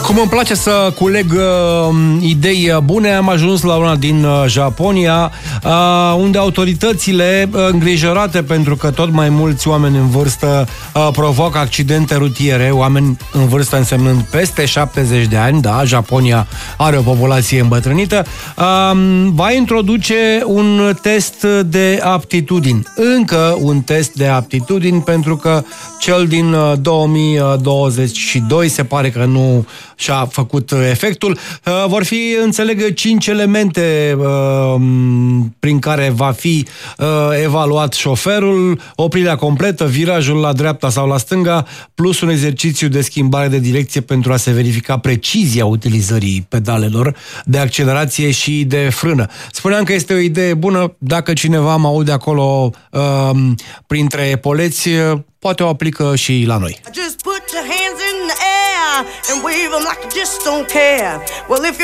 Cum îmi place să culeg idei bune, am ajuns la una din Japonia, unde autoritățile, îngrijorate pentru că tot mai mulți oameni în vârstă provoacă accidente rutiere, oameni în vârstă însemnând peste 70 de ani, da, Japonia are o populație îmbătrânită, va introduce un test de aptitudini. Încă un test de aptitudini, pentru că cel din 2022 se pare că nu și-a făcut efectul. Vor fi, înțeleg, 5 elemente prin care va fi evaluat șoferul: oprirea completă, virajul la dreapta sau la stânga, plus un exercițiu de schimbare de direcție pentru a se verifica precizia utilizării pedalelor de accelerație și de frână. Spuneam că este o idee bună. Dacă cineva mă aude acolo printre epoleți, poate o aplică și la noi.